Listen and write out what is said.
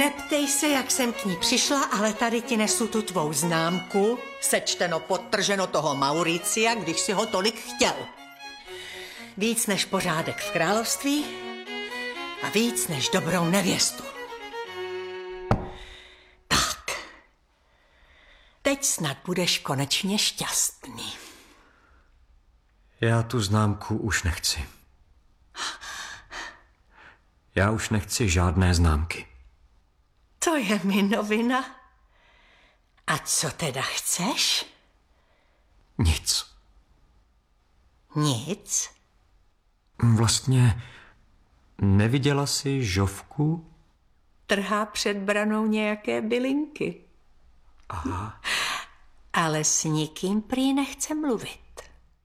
Neptej se, jak jsem k ní přišla, ale tady ti nesu tu tvou známku, sečteno, podtrženo toho Mauricia, když si ho tolik chtěl. Víc než pořádek v království a víc než dobrou nevěstu. Tak, teď snad budeš konečně šťastný. Já tu známku už nechci. Já už nechci žádné známky. To je mi novina. A co teda chceš? Nic. Nic? Vlastně neviděla jsi Žofku? Trhá před branou nějaké bylinky. Aha. Ale s nikým prý nechce mluvit.